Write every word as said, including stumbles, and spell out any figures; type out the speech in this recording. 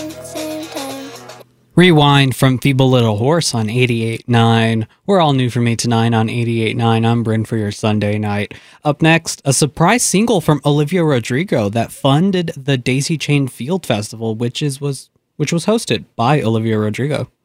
Rewind from Feeble Little Horse on eighty-eight point nine. We're all new for me tonight on eighty-eight point nine. I'm Bryn for your Sunday night. Up next, a surprise single from Olivia Rodrigo that funded the Daisy Chain Field Festival, which is was which was hosted by Olivia Rodrigo.